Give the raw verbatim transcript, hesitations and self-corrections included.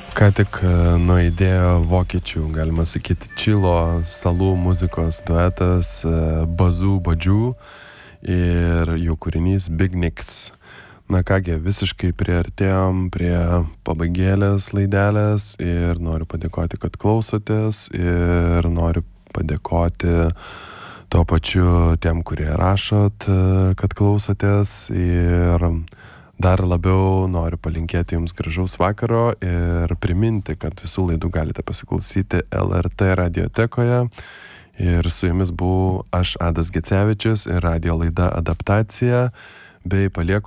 Ką tik nuaidėjo vokiečių, galima sakyti, čilo salų muzikos duetas Bazų Badžių ir jų kūrinys Big Nicks. Na kągi, visiškai priartėjom prie pabaigėlės laidelės ir noriu padėkoti, kad klausotės ir noriu padėkoti tuo pačiu tiem, kurie rašot, kad klausotės ir dar labiau noriu palinkėti jums gražaus vakaro ir priminti, kad visų laidų galite pasiklausyti L R T radiotekoje. Ir su jumis buvau aš, Adas Gecevičius, ir radio laida Adaptacija, bei palieku